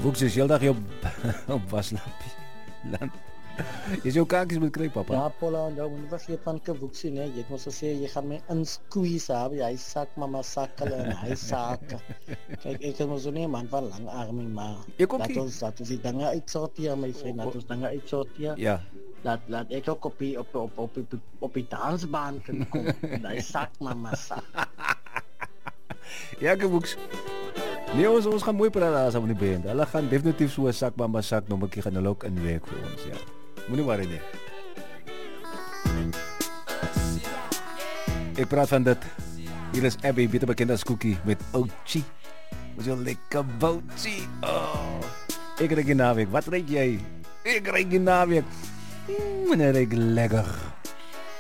Woeks is heeldag op op waslampie land. Jy jou kakies moet kry, papa. Ja, Paula, jy moet nie vergeet van Kawoeksie, nee. Jy het mos gesê, jy gaan my insqueeze, hy sak mama sakkele en hy sak. Kijk, ek is mos so nie 'n man van lang armie, maar Ek ook laat nie. ons die dinge uitsorteer, my vriend, laat ons dinge uitsorteer. Ja. Laat ek ook op die dansbaan kan kom. En hy sak mama sak. Ja, Woeks. Nee, ons gaan mooi praat daar saam met die band. Hulle gaan definitief so 'n sak mama sak nommertjie gaan hulle ook inwerk vir ons, ja. Moenie worry nie. Ek praat van dit. Hier is Abby, beter bekend as Cookie, met Ochi. Wat jou lekker boutjie. Oh. Ek ry die naweek. Wat ry jy? Ek ry die naweek. En ek ry lekker.